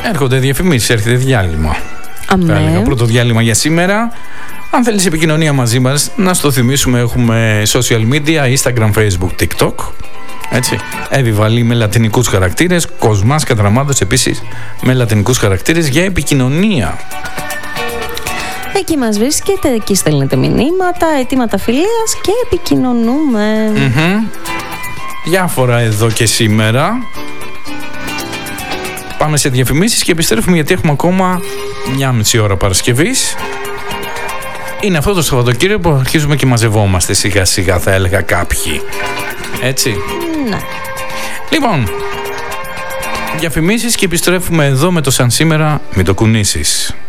Έρχονται διαφημίσεις, έρχεται διάλειμμα. Αμέ. Πρώτο διάλειμμα για σήμερα. Αν θέλεις επικοινωνία μαζί μας, να στο θυμίσουμε, έχουμε social media, Instagram, Facebook, TikTok. Έτσι. Εύη με λατινικούς χαρακτήρες, Κοσμάς Κατραμάδος επίσης με λατινικούς χαρακτήρες για επικοινωνία. Εκεί μας βρίσκεται, εκεί στέλνετε μηνύματα, αιτήματα φιλίας και επικοινωνούμε. Διάφορα εδώ και σήμερα. Πάμε σε διαφημίσεις και επιστρέφουμε, γιατί έχουμε ακόμα 1,5 ώρα Παρασκευής. Είναι αυτό το Σαββατοκύριακο που αρχίζουμε και μαζευόμαστε σιγά σιγά, θα έλεγα κάποιοι. Έτσι. Ναι. Λοιπόν, διαφημίσεις και επιστρέφουμε εδώ με το Σαν σήμερα, μην το κουνήσεις.